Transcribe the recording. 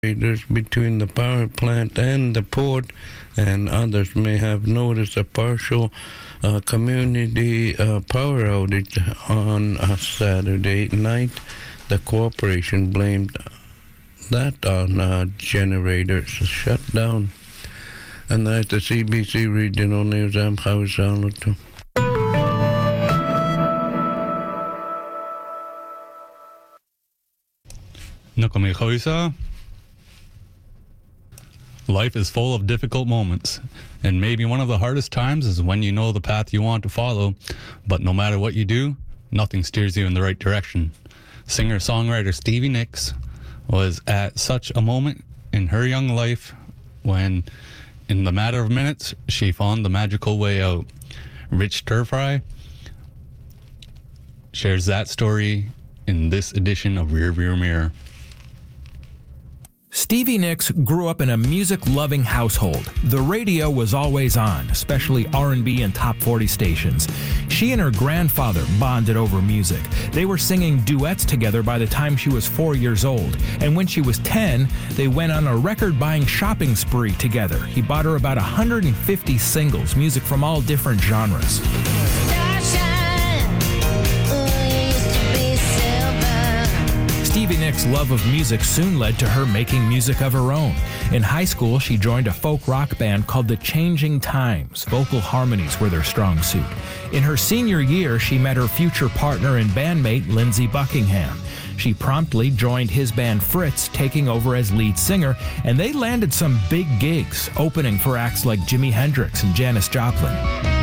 between the power plant and the port, and others may have noticed a partial community power outage on a Saturday night. The corporation blamed that on generators shut down. And that's the CBC Regional News. I'm Howie Salato. Life is full of difficult moments, and maybe one of the hardest times is when you know the path you want to follow, but no matter what you do, nothing steers you in the right direction. Singer-songwriter Stevie Nicks was at such a moment in her young life when, in the matter of minutes, she found the magical way out. Rich Turfry shares that story in this edition of Rearview Mirror. Stevie Nicks grew up in a music-loving household. The radio was always on, especially R&B and top 40 stations. She and her grandfather bonded over music. They were singing duets together by the time she was 4 years old. And when she was 10, they went on a record-buying shopping spree together. He bought her about 150 singles, music from all different genres. Stevie Nicks' love of music soon led to her making music of her own. In high school, she joined a folk rock band called The Changing Times. Vocal harmonies were their strong suit. In her senior year, she met her future partner and bandmate, Lindsey Buckingham. She promptly joined his band Fritz, taking over as lead singer, and they landed some big gigs, opening for acts like Jimi Hendrix and Janis Joplin.